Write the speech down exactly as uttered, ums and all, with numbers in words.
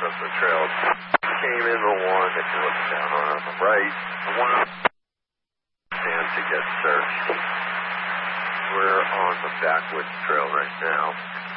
of the trail came in the one that you're looking down on on the right. The one stand to get searched. We're on the backwoods trail right now.